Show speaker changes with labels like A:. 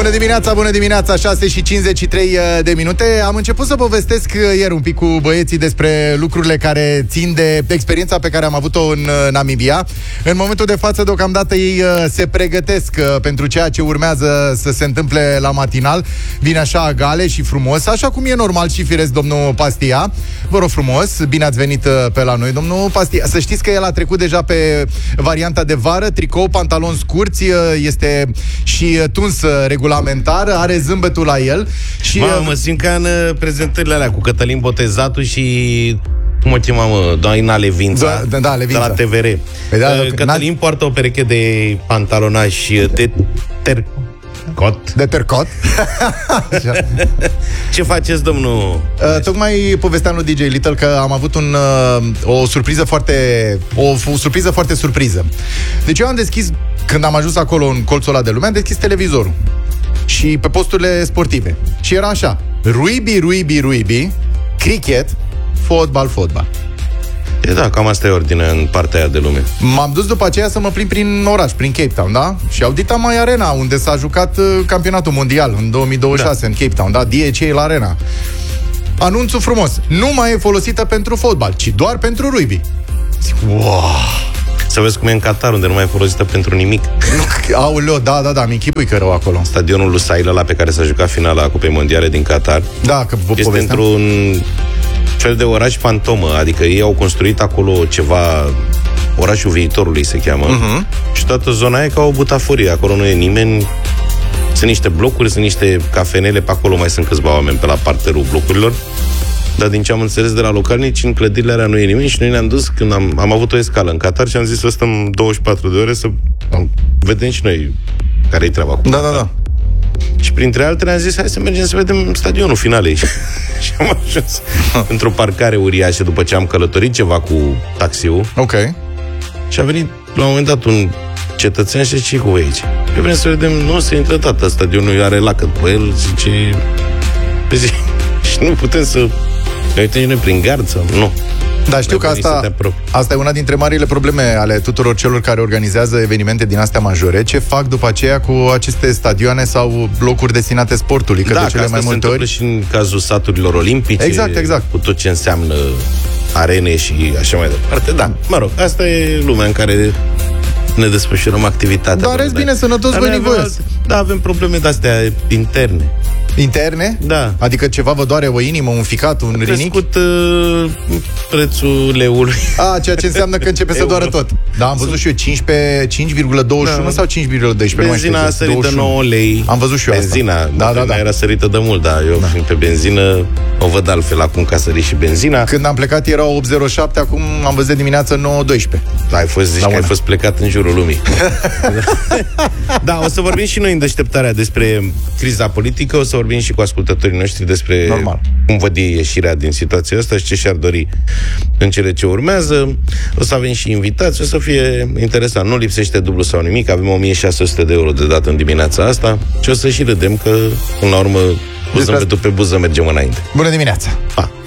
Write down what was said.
A: Bună dimineața, 6:53 de minute. Am început să povestesc ieri un pic cu băieții despre lucrurile care țin de experiența pe care am avut-o în Namibia. În momentul de față, deocamdată, ei se pregătesc pentru ceea ce urmează să se întâmple la matinal. Vine așa gale și frumos, așa cum e normal și firesc, domnul Pastia. Vă rog frumos, bine ați venit pe la noi, domnul Pastia. Să știți că el a trecut deja pe varianta de vară, tricou, pantaloni scurți, este și tuns regulamentar, are zâmbetul la el și...
B: Mă simt ca în prezentările alea cu Cătălin Botezatu și... cum o chema, doamna Levința,
A: da, Levința,
B: de la TVR. Cătălin poartă o pereche de pantalonași de tercot.
A: De tercot.
B: Ce faceți, domnul?
A: Tocmai povesteam lui DJ Little că am avut o surpriză foarte surpriză. Deci eu am deschis, când am ajuns acolo în colțul ăla de lume, am deschis televizorul și pe posturile sportive. Și era așa: ruibi, cricket, fotbal.
B: E da, cam asta e ordinea în partea aia de lume.
A: M-am dus după aceea să mă plimb prin oraș, prin Cape Town, da? Și Audita Mai Arena, unde s-a jucat campionatul mondial în 2026, în Cape Town, da? DHA la Arena. Anunțul frumos: nu mai e folosită pentru fotbal, ci doar pentru rugby. Zic, wow!
B: Să vezi cum e în Qatar, unde nu mai e folosită pentru nimic.
A: Aoleo, da, mi închipui că rău acolo.
B: Stadionul lui Saila, la pe care s-a jucat finala Cupei Mondiale din Qatar.
A: Da, că vă
B: este
A: povesteam.
B: într-un fel de oraș fantomă, adică ei au construit acolo ceva, orașul viitorului se cheamă, și toată zona e ca o butaforie, acolo nu e nimeni, sunt niște blocuri, sunt niște cafenele, pe acolo mai sunt câțiva oameni pe la parterul blocurilor, dar din ce am înțeles de la localnici, în clădirile alea nu e nimeni și noi ne-am dus, când am avut o escală în Qatar și am zis să stăm 24 de ore să vedem și noi care-i treaba acum.
A: Da.
B: Și printre altele am zis, hai să mergem să vedem stadionul finalei. Și am ajuns într-o parcare uriașă după ce am călătorit ceva cu taxiul.
A: Ok.
B: Și a venit la un moment dat un cetățean și zice: cu voi aici? Eu vrem să vedem, nu se intră, tata, stadionul are lacă pe el, zice... Și nu putem să ne uităm noi prin gard sau... Nu.
A: Dar știu că asta e una dintre marile probleme ale tuturor celor care organizează evenimente din astea majore. Ce fac după aceea cu aceste stadioane sau locuri destinate sportului? Că
B: da,
A: de cele mai multe ori
B: și în cazul saturilor olimpice.
A: Exact.
B: Cu tot ce înseamnă arene și așa mai departe. Da, mă rog, asta e lumea în care ne desfășurăm activitatea.
A: Dar rest bine, sănătos, bănivoios.
B: Da, avem probleme de-astea interne.
A: Interne?
B: Da.
A: Adică ceva vă doare o inimă, un ficat, un rinichi?
B: A crescut prețul leului.
A: Ceea ce înseamnă că începe să doară tot. Da, am văzut și eu 5,21 sau 5,12.
B: Benzina a sărit de 9 lei.
A: Am văzut și eu
B: benzina,
A: asta. Da.
B: Era sărită de mult, dar eu fiind pe benzină o văd altfel acum că a sărit și benzina.
A: Când am plecat era 8,07, acum am văzut dimineața 9,12.
B: Ai fost plecat în jurul lumii. Da, o să vorbim și noi în deșteptarea despre criza politică, o să vorbim și cu ascultătorii noștri despre cum văd ei ieșirea din situația asta și ce și-ar dori în cele ce urmează. O să avem și invitați, o să fie interesant. Nu lipsește dublu sau nimic, avem 1600 de euro de dat în dimineața asta și o să și râdem că, până la urmă, cu zâmbetul pe buză mergem înainte.
A: Bună dimineața!
B: Pa!